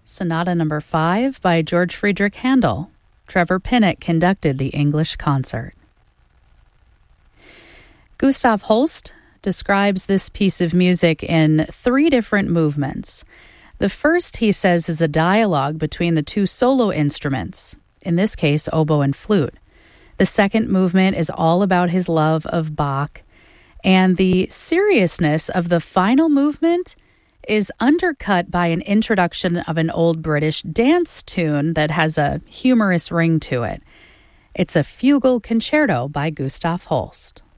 Sonata Number 5 by George Friedrich Handel. Trevor Pinnock conducted the English concert. Gustav Holst describes this piece of music in 3 different movements. The first, he says, is a dialogue between the 2 solo instruments, in this case, oboe and flute. The second movement is all about his love of Bach, and the seriousness of the final movement is undercut by an introduction of an old British dance tune that has a humorous ring to it. It's a fugal concerto by Gustav Holst.